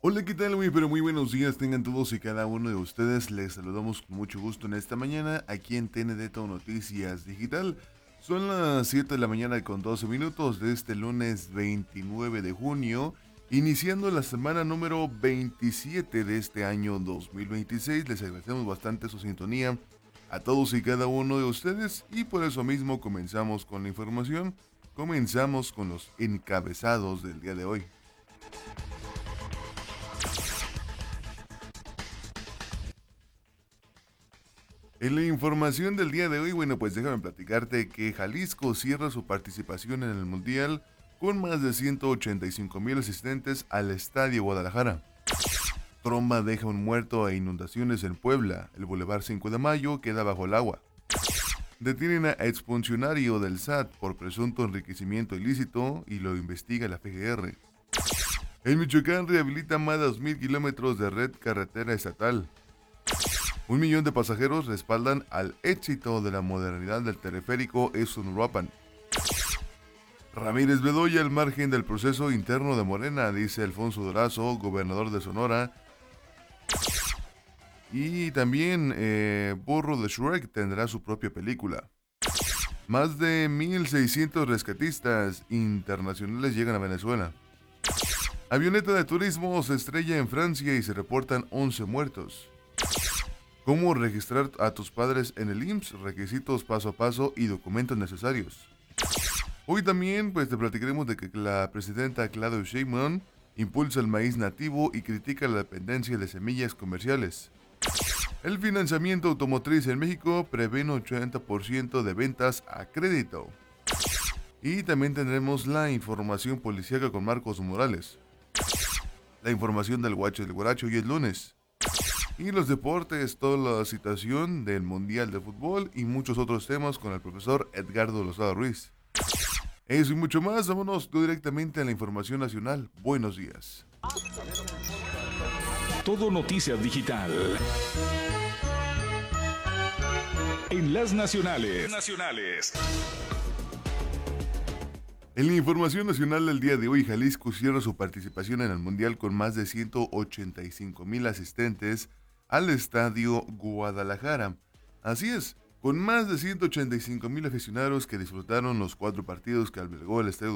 Hola, ¿qué tal? Muy buenos días tengan todos y cada uno de ustedes. Les saludamos con mucho gusto en esta mañana aquí en TND Todo Noticias Digital. Son las 7 de la mañana con 12 minutos de este lunes 29 de junio, iniciando la semana número 27 de este año 2026. Les agradecemos bastante su sintonía a todos y cada uno de ustedes y por eso mismo comenzamos con la información. Comenzamos con los encabezados del día de hoy. En la información del día de hoy, pues déjame platicarte que Jalisco cierra su participación en el Mundial con más de 185,000 asistentes al Estadio Guadalajara. Tromba deja un muerto e inundaciones en Puebla. El Boulevard 5 de Mayo queda bajo el agua. Detienen a exfuncionario del SAT por presunto enriquecimiento ilícito y lo investiga la FGR. En Michoacán rehabilita más de 2,000 kilómetros de red carretera estatal. 1 millón de pasajeros respaldan al éxito de la modernidad del teleférico Uruapan. Ramírez Bedoya al margen del proceso interno de Morena, dice Alfonso Durazo, gobernador de Sonora. Y también Burro de Shrek tendrá su propia película. Más de 1,600 rescatistas internacionales llegan a Venezuela. Avioneta de turismo se estrella en Francia y se reportan 11 muertos. ¿Cómo registrar a tus padres en el IMSS? Requisitos paso a paso y documentos necesarios. Hoy también pues te platicaremos de que la presidenta Claudia Sheinbaum impulsa el maíz nativo y critica la dependencia de semillas comerciales. El financiamiento automotriz en México prevé un 80% de ventas a crédito. Y también tendremos la información policíaca con Marcos Morales. La información del Guacho del Guaracho hoy es lunes. Y los deportes, toda la situación del Mundial de Fútbol y muchos otros temas con el profesor Edgardo Lozada Ruiz. Eso y mucho más, vámonos directamente a la información nacional. Buenos días. Todo Noticias Digital. En las nacionales. En la información nacional del día de hoy, Jalisco cierra su participación en el Mundial con más de 185,000 asistentes al Estadio Guadalajara. Así es, con más de 185,000 aficionados que disfrutaron los 4 partidos que albergó el Estadio